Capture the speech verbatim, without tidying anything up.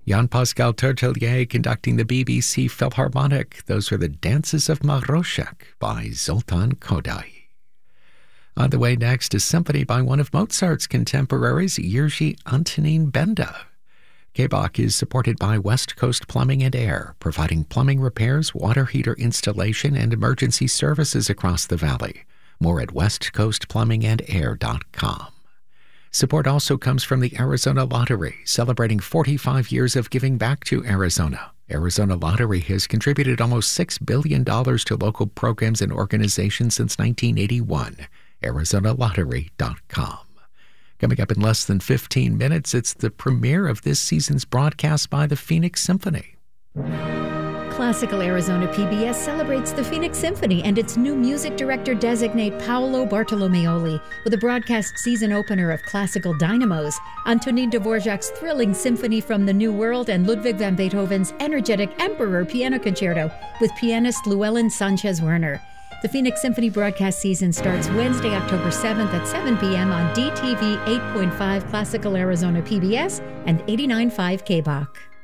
Jan-Pascal Tertellier conducting the B B C Philharmonic. Those are the Dances of Maroshek by Zoltan Kodály. On the way next, a symphony by one of Mozart's contemporaries, Jiří Antonín Benda. K B O C is supported by West Coast Plumbing and Air, providing plumbing repairs, water heater installation, and emergency services across the valley. More at west coast plumbing and air dot com. Support also comes from the Arizona Lottery, celebrating forty-five years of giving back to Arizona. Arizona Lottery has contributed almost six billion dollars to local programs and organizations since nineteen eighty-one. Arizona Lottery dot com. Coming up in less than fifteen minutes, it's the premiere of this season's broadcast by the Phoenix Symphony. Classical Arizona P B S celebrates the Phoenix Symphony and its new music director-designate Paolo Bartolomeoli with a broadcast season opener of classical dynamos, Antonin Dvorak's thrilling Symphony from the New World, and Ludwig van Beethoven's energetic Emperor Piano Concerto with pianist Llewellyn Sanchez Werner. The Phoenix Symphony broadcast season starts Wednesday, October seventh at seven p.m. on D T V eight point five Classical Arizona P B S and eighty-nine point five K B O C.